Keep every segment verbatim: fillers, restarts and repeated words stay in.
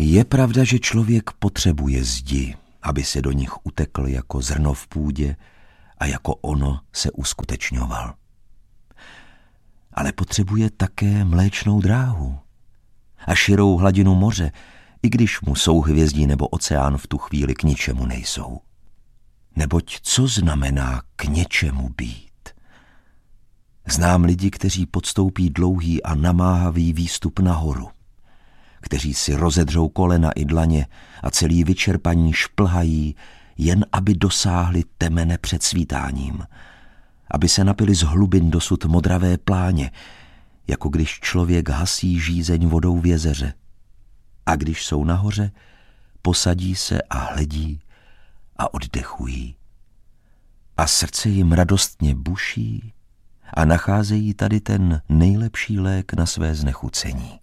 Je pravda, že člověk potřebuje zdi, aby se do nich utekl jako zrno v půdě a jako ono se uskutečňoval. Ale potřebuje také mléčnou dráhu a širou hladinu moře, i když mu souhvězdí nebo oceán v tu chvíli k ničemu nejsou. Neboť co znamená k něčemu být? Znám lidi, kteří podstoupí dlouhý a namáhavý výstup nahoru, kteří si rozedřou kolena i dlaně a celý vyčerpaní šplhají, jen aby dosáhli temene před svítáním, aby se napili z hlubin dosud modravé pláně, jako když člověk hasí žízeň vodou v jezeře. A když jsou nahoře, posadí se a hledí a oddechují. A srdce jim radostně buší a nacházejí tady ten nejlepší lék na své znechucení.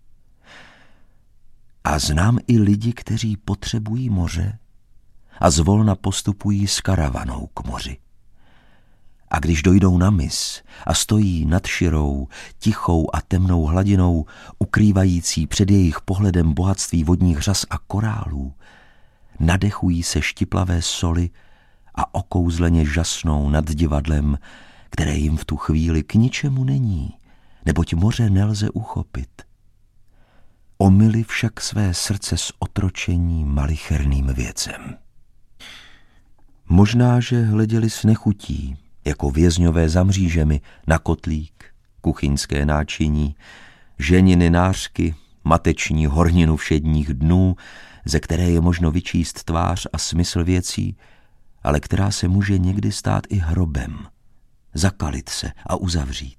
A znám i lidi, kteří potřebují moře a zvolna postupují s karavanou k moři. A když dojdou na mys a stojí nad širou, tichou a temnou hladinou, ukrývající před jejich pohledem bohatství vodních řas a korálů, nadechují se štiplavé soli a okouzleně žasnou nad divadlem, které jim v tu chvíli k ničemu není, neboť moře nelze uchopit. Omyli však své srdce s otročení malicherným věcem. Možná, že hleděli s nechutí, jako vězňové za mřížemi, na kotlík, kuchyňské náčiní, ženiny nářky, mateční horninu všedních dnů, ze které je možno vyčíst tvář a smysl věcí, ale která se může někdy stát i hrobem, zakalit se a uzavřít.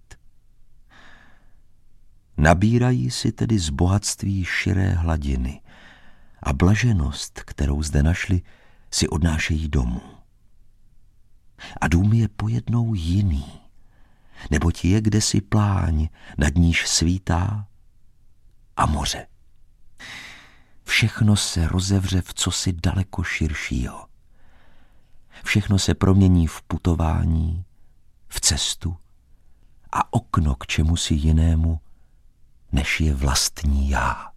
Nabírají si tedy z bohatství širé hladiny a blaženost, kterou zde našli, si odnášejí domů. A dům je pojednou jiný, neboť je kdesi pláň, nad níž svítá, a moře. Všechno se rozevře v cosi daleko širšího. Všechno se promění v putování, v cestu a okno k čemusi jinému, než je vlastní já.